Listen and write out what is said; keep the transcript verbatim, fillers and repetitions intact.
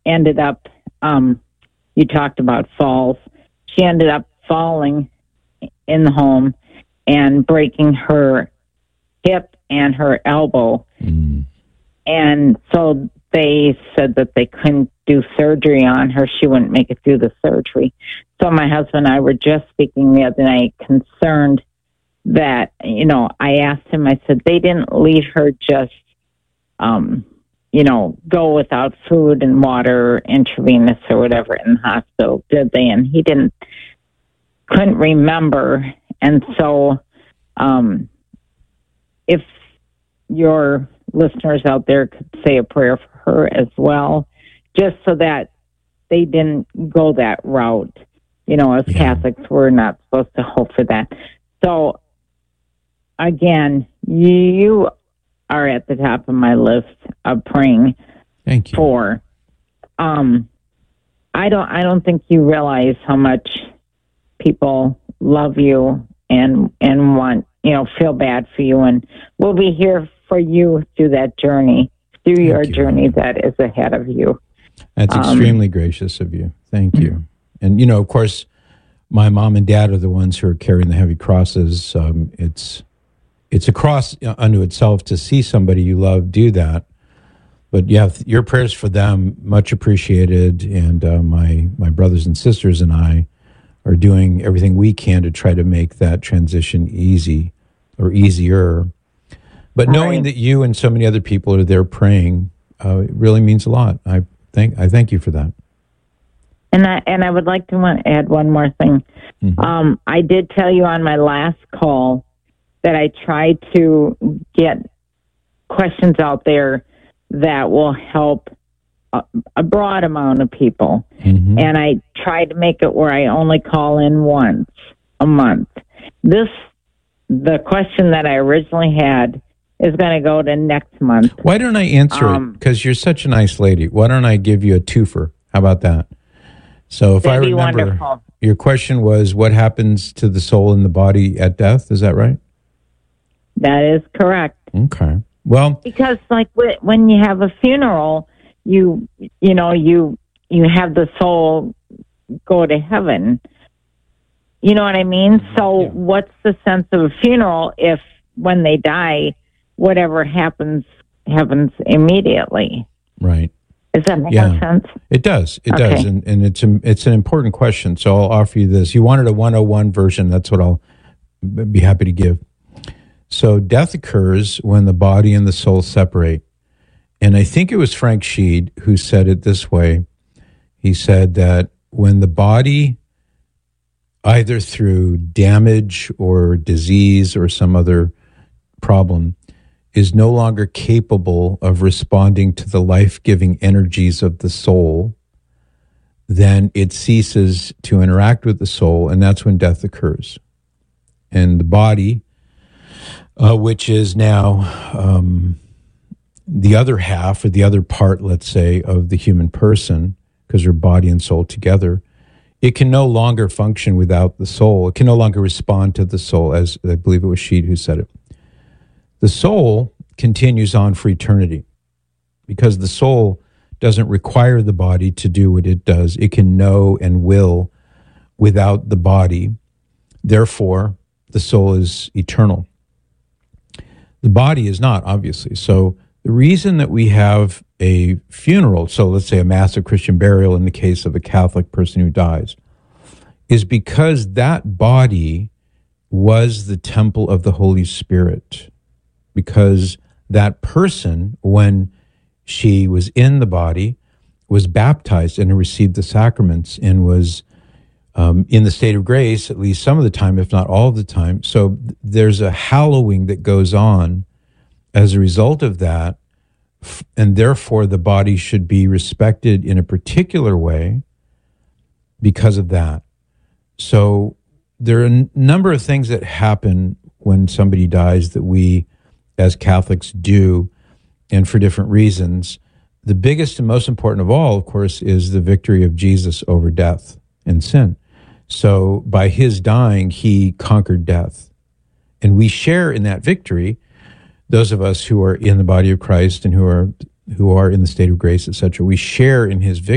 ended up, um, you talked about falls. She ended up falling in the home and breaking her hip and her elbow. Mm. And so they said that they couldn't do surgery on her. She wouldn't make it through the surgery. So my husband and I were just speaking the other night, concerned that, you know, I asked him, I said, they didn't leave her just, um, you know, go without food and water, intravenous or whatever in the hospital, did they? And he didn't, couldn't remember. And so um, if your listeners out there could say a prayer for her as well, just so that they didn't go that route. You know, as yeah. Catholics, we're not supposed to hope for that. So, again, you are at the top of my list of praying Thank you. for. Um, I don't. I don't think you realize how much people love you and and want, you know, feel bad for you, and we'll be here for you through that journey, through Thank your you. journey that is ahead of you. That's Um, extremely gracious of you. Thank you. And, you know, of course, my mom and dad are the ones who are carrying the heavy crosses. Um, it's it's a cross unto itself to see somebody you love do that. But yeah, your prayers for them, much appreciated. And uh, my my brothers and sisters and I are doing everything we can to try to make that transition easy or easier. But knowing Right. that you and so many other people are there praying, uh, it really means a lot. I thank I thank you for that. And I and I would like to want, add one more thing. Mm-hmm. Um, I did tell you on my last call that I tried to get questions out there that will help a, a broad amount of people. Mm-hmm. And I tried to make it where I only call in once a month. This, the question that I originally had is going to go to next month. Why don't I answer Um, it? Because you're such a nice lady. Why don't I give you a twofer? How about that? So if I That'd be remember, wonderful. your question was, what happens to the soul in the body at death? Is that right? That is correct. Okay. Well, Because like wh- when you have a funeral, you you know you you have the soul go to heaven. You know what I mean? So Yeah. what's the sense of a funeral if when they die, whatever happens happens immediately? right. Does that make Yeah. sense? It does. It Okay. does. And, and it's, a, it's an important question. So I'll offer you this. You wanted a one oh one version. That's what I'll be happy to give. So death occurs when the body and the soul separate. And I think it was Frank Sheed who said it this way. He said that when the body, either through damage or disease or some other problem, is no longer capable of responding to the life-giving energies of the soul, then it ceases to interact with the soul, and that's when death occurs. And the body, uh, which is now um, the other half or the other part, let's say, of the human person, because they're body and soul together, it can no longer function without the soul. It can no longer respond to the soul, as I believe it was Sheed who said it. The soul continues on for eternity because the soul doesn't require the body to do what it does. It can know and will without the body. Therefore, the soul is eternal. The body is not, obviously. So the reason that we have a funeral, so let's say a mass of Christian burial in the case of a Catholic person who dies, is because that body was the temple of the Holy Spirit. Because that person, when she was in the body, was baptized and received the sacraments and was um, in the state of grace, at least some of the time, if not all of the time. So th- there's a hallowing that goes on as a result of that, f- and therefore the body should be respected in a particular way because of that. So there are a n- number of things that happen when somebody dies that we as Catholics do, and for different reasons. The biggest and most important of all, of course, is the victory of Jesus over death and sin. So by his dying, he conquered death. And we share in that victory, those of us who are in the body of Christ and who are who are in the state of grace, et cetera. We share in his victory.